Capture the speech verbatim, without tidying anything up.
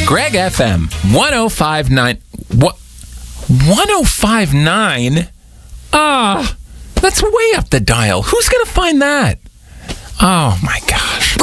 Greg F M, one oh five point nine. What? one oh five point nine? Ah, that's way up the dial. Who's going to find that? Oh, my gosh.